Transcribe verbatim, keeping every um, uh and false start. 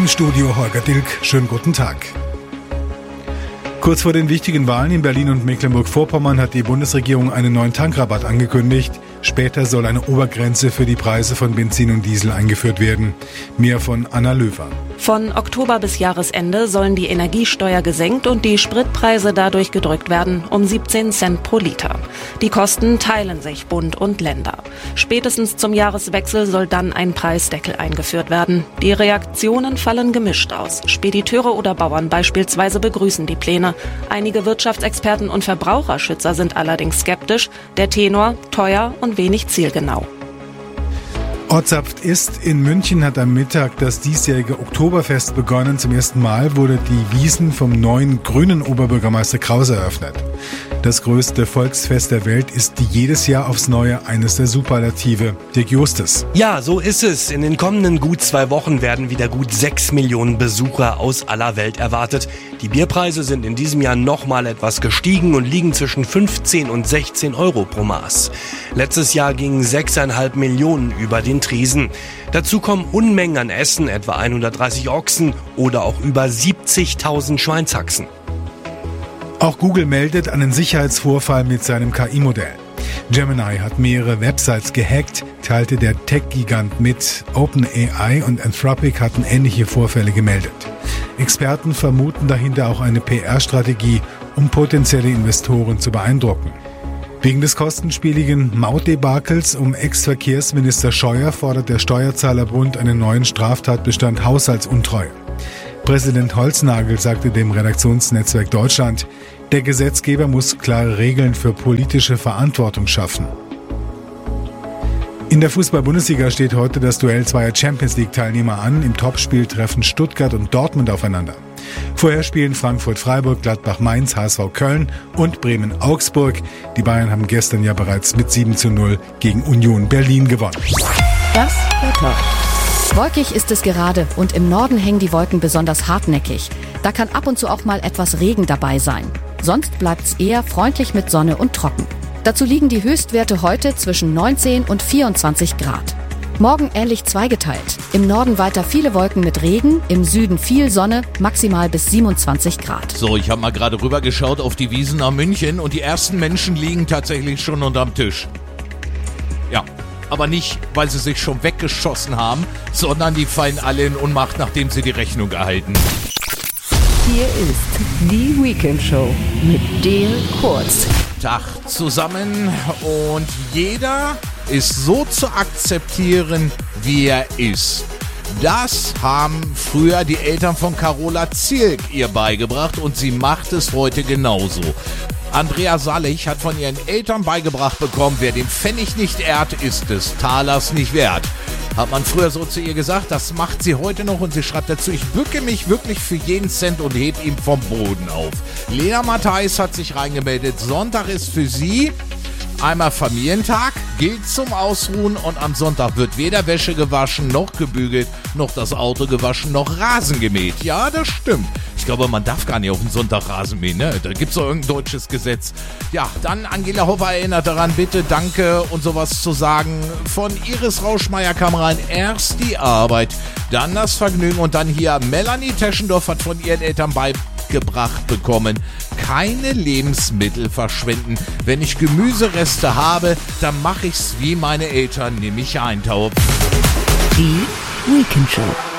Im Studio Holger Dilk, schönen guten Tag. Kurz vor den wichtigen Wahlen in Berlin und Mecklenburg-Vorpommern hat die Bundesregierung einen neuen Tankrabatt angekündigt. Später soll eine Obergrenze für die Preise von Benzin und Diesel eingeführt werden. Mehr von Anna Löwer. Von Oktober bis Jahresende sollen die Energiesteuer gesenkt und die Spritpreise dadurch gedrückt werden, um siebzehn Cent pro Liter. Die Kosten teilen sich Bund und Länder. Spätestens zum Jahreswechsel soll dann ein Preisdeckel eingeführt werden. Die Reaktionen fallen gemischt aus. Spediteure oder Bauern beispielsweise begrüßen die Pläne. Einige Wirtschaftsexperten und Verbraucherschützer sind allerdings skeptisch. Der Tenor: teuer und wenig zielgenau. Ortsapft ist in München hat am Mittag das diesjährige Oktoberfest begonnen. Zum ersten Mal wurde die Wiesn vom neuen grünen Oberbürgermeister Krause eröffnet. Das größte Volksfest der Welt ist jedes Jahr aufs Neue eines der Superlative. Dirk Justus. Ja, so ist es. In den kommenden gut zwei Wochen werden wieder gut sechs Millionen Besucher aus aller Welt erwartet. Die Bierpreise sind in diesem Jahr nochmal etwas gestiegen und liegen zwischen fünfzehn und sechzehn Euro pro Maß. Letztes Jahr gingen sechseinhalb Millionen über den Tresen. Dazu kommen Unmengen an Essen, etwa hundertdreißig Ochsen oder auch über siebzigtausend Schweinshaxen. Auch Google meldet einen Sicherheitsvorfall mit seinem K I-Modell. Gemini hat mehrere Websites gehackt, teilte der Tech-Gigant mit. OpenAI und Anthropic hatten ähnliche Vorfälle gemeldet. Experten vermuten dahinter auch eine P R-Strategie, um potenzielle Investoren zu beeindrucken. Wegen des kostenspieligen Mautdebakels um Ex-Verkehrsminister Scheuer fordert der Steuerzahlerbund einen neuen Straftatbestand Haushaltsuntreue. Präsident Holznagel sagte dem Redaktionsnetzwerk Deutschland, der Gesetzgeber muss klare Regeln für politische Verantwortung schaffen. In der Fußball-Bundesliga steht heute das Duell zweier Champions-League-Teilnehmer an. Im Topspiel treffen Stuttgart und Dortmund aufeinander. Vorher spielen Frankfurt-Freiburg, Gladbach-Mainz, H S V Köln und Bremen-Augsburg. Die Bayern haben gestern ja bereits mit sieben zu null gegen Union Berlin gewonnen. Das Wetter. Wolkig ist es gerade und im Norden hängen die Wolken besonders hartnäckig. Da kann ab und zu auch mal etwas Regen dabei sein. Sonst bleibt's eher freundlich mit Sonne und trocken. Dazu liegen die Höchstwerte heute zwischen neunzehn und vierundzwanzig Grad. Morgen ähnlich zweigeteilt. Im Norden weiter viele Wolken mit Regen, im Süden viel Sonne, maximal bis siebenundzwanzig Grad. So, ich habe mal gerade rübergeschaut auf die Wiesn nach München und die ersten Menschen liegen tatsächlich schon unterm Tisch. Ja. Aber nicht, weil sie sich schon weggeschossen haben, sondern die fallen alle in Ohnmacht, nachdem sie die Rechnung erhalten. Hier ist die Weekend Show mit Dale Kurz. Tag zusammen und jeder ist so zu akzeptieren, wie er ist. Das haben früher die Eltern von Carola Zilk ihr beigebracht und sie macht es heute genauso. Andrea Sallich hat von ihren Eltern beigebracht bekommen, wer den Pfennig nicht ehrt, ist des Talers nicht wert. Hat man früher so zu ihr gesagt, das macht sie heute noch und sie schreibt dazu, ich bücke mich wirklich für jeden Cent und heb ihn vom Boden auf. Lena Matthijs hat sich reingemeldet, Sonntag ist für sie einmal Familientag, gilt zum Ausruhen und am Sonntag wird weder Wäsche gewaschen, noch gebügelt, noch das Auto gewaschen, noch Rasen gemäht. Ja, das stimmt. Ich glaube, man darf gar nicht auf den Sonntag Rasen mähen, ne? Da gibt's doch irgendein deutsches Gesetz. Ja, dann Angela Hoffer erinnert daran, bitte, danke und sowas zu sagen. Von Iris Rauschmeier kam rein, erst die Arbeit, dann das Vergnügen und dann hier Melanie Teschendorf hat von ihren Eltern beigebracht bekommen, keine Lebensmittel verschwenden. Wenn ich Gemüsereste habe, dann mache ich's wie meine Eltern, nämlich eintauchen. Die Weekend Show.